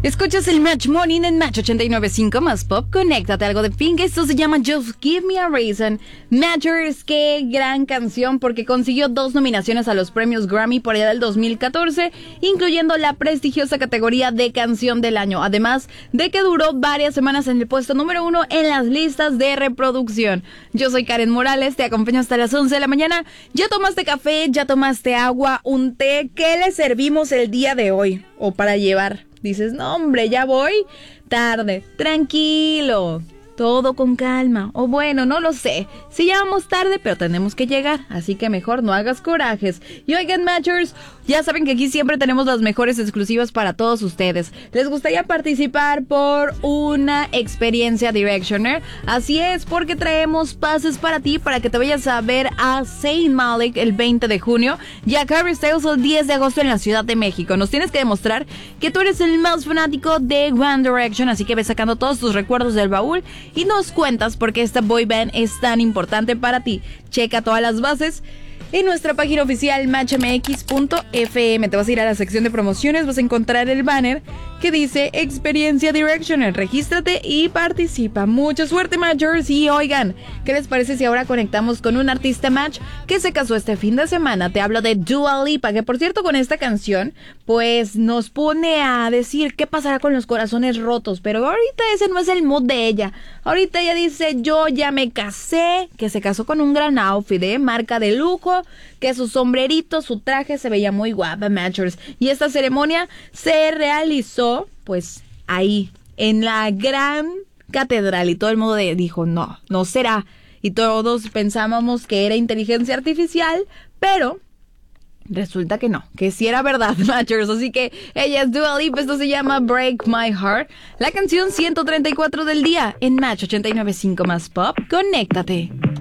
Escuchas el Match Morning en Match 89.5 más Pop. Conéctate, algo de Pink. Esto se llama Just Give Me a Reason. Matchers, qué gran canción, porque consiguió 2 nominaciones a los premios Grammy por allá del 2014, incluyendo la prestigiosa categoría de Canción del Año, además de que duró varias semanas en el puesto número 1 en las listas de reproducción. Yo soy Karen Morales, te acompaño hasta las 11 de la mañana. ¿Ya tomaste café? ¿Ya tomaste agua? ¿Un té? ¿Qué le servimos el día de hoy? ¿O para llevar? Dices, no hombre, ya voy tarde. Tranquilo, todo con calma. O bueno, no lo sé. Sí, ya vamos tarde, pero tenemos que llegar. Así que mejor no hagas corajes. Y oigan, Matchers, ya saben que aquí siempre tenemos las mejores exclusivas para todos ustedes. ¿Les gustaría participar por una experiencia Directioner? Así es, porque traemos pases para ti, para que te vayas a ver a Zayn Malik el 20 de junio y a Harry Styles el 10 de agosto en la Ciudad de México. Nos tienes que demostrar que tú eres el más fanático de One Direction, así que ve sacando todos tus recuerdos del baúl y nos cuentas por qué esta boy band es tan importante para ti. Checa todas las bases en nuestra página oficial matchmx.fm. Te vas a ir a la sección de promociones, vas a encontrar el banner que dice Experiencia Directioner. Regístrate y participa. Mucha suerte, Matchers. Y oigan, ¿qué les parece si ahora conectamos con un artista Match que se casó este fin de semana? Te hablo de Dua Lipa, que por cierto con esta canción pues nos pone a decir qué pasará con los corazones rotos, pero ahorita ese no es el mood de ella. Ahorita ella dice, yo ya me casé, que se casó con un gran outfit de marca de lujo, que su sombrerito, su traje se veía muy guapa, Matchers. Y esta ceremonia se realizó pues ahí, en la gran catedral, y todo el mundo dijo, no, no será. Y todos pensábamos que era inteligencia artificial, pero resulta que no, que sí era verdad, Matchers. Así que ella es Dua Lipa, esto se llama Break My Heart, la canción 134 del día en Match 89.5 más Pop. Conéctate.